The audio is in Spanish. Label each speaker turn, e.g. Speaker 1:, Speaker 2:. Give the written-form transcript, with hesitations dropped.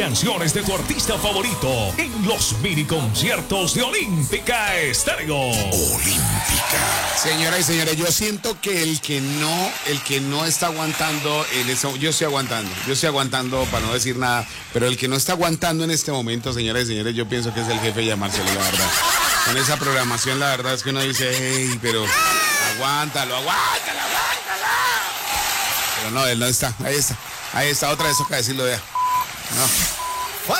Speaker 1: canciones de tu artista favorito en los mini conciertos de Olímpica Estéreo. Olímpica.
Speaker 2: Señoras y señores, yo siento que el que no está aguantando en eso, yo estoy aguantando para no decir nada, pero el que no está aguantando en este momento, señoras y señores, yo pienso que es el jefe llamárselo, la verdad. Con esa programación, la verdad es que uno dice, hey, pero aguántalo. Pero no, él no está, ahí está, otra vez toca decirlo, vea. No.